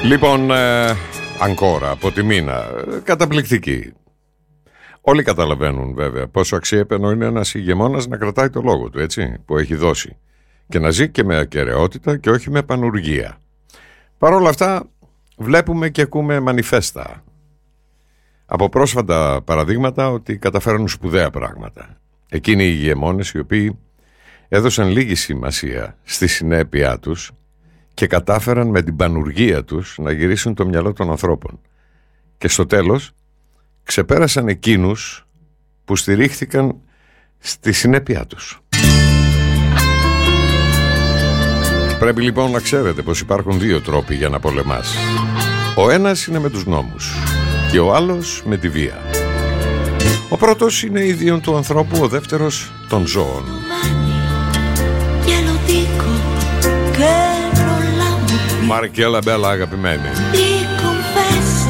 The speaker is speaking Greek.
Λοιπόν, Αγκόρα από τη Μίνα, καταπληκτική. Όλοι καταλαβαίνουν βέβαια πόσο αξιέπαινο είναι ένας ηγεμόνας να κρατάει το λόγο του, έτσι, που έχει δώσει, και να ζει και με ακεραιότητα και όχι με πανουργία. Παρ' όλα αυτά βλέπουμε και ακούμε μανιφέστα από πρόσφατα παραδείγματα ότι καταφέρουν σπουδαία πράγματα. Εκείνοι οι ηγεμόνες οι οποίοι έδωσαν λίγη σημασία στη συνέπειά τους και κατάφεραν με την πανουργία τους να γυρίσουν το μυαλό των ανθρώπων. Και στο τέλος ξεπέρασαν εκείνους που στηρίχθηκαν στη συνέπειά τους. Πρέπει λοιπόν να ξέρετε πως υπάρχουν δύο τρόποι για να πολεμάς. Ο ένας είναι με τους νόμους και ο άλλος με τη βία. Ο πρώτος είναι ίδιον του ανθρώπου, ο δεύτερος των ζώων. Μαρκέλα Μπέλα, αγαπημένη.